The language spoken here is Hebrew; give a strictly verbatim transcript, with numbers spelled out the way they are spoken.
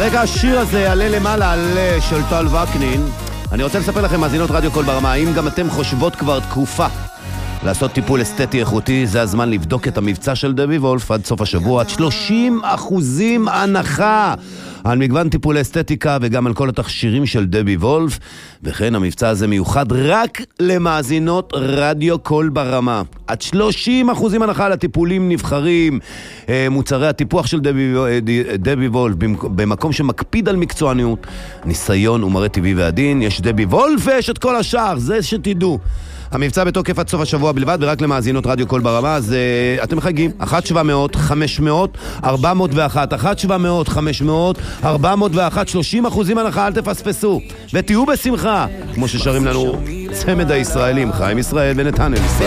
ברגע השיר הזה יעלה למעלה על של טל וקנין, אני רוצה לספר לכם, מאזינות רדיו קול ברמה, האם גם אתם חושבות כבר תקופה לעשות טיפול אסתטי איכותי? זה הזמן לבדוק את המבצע של דבי וולף עד סוף השבוע, עד שלושים אחוזים הנחה על מגוון טיפולי אסתטיקה וגם על כל התכשירים של דבי וולף. וכן, המבצע הזה מיוחד רק למאזינות רדיו קול ברמה, עד שלושים אחוזים הנחה על הטיפולים נבחרים, מוצרי הטיפוח של דבי, דבי וולף, במקום שמקפיד על מקצועניות, ניסיון ומראה טבעי ועדין. יש דבי וולף ויש את כל השאר, זה שתדעו. המבצע בתוקף עד סוף השבוע בלבד, ורק למאזינות רדיו קול ברמה, אז uh, אתם מחייגים אחת שבע מאות חמש מאות ארבע מאות ואחת, אחת שבע מאות חמש מאות ארבע מאות ואחת, שלושים אחוזים הנחה, אל תפספסו ותהיו בשמחה, כמו ששרים לנו צמד הישראלים, חיים ישראל ונתנאל ישראל.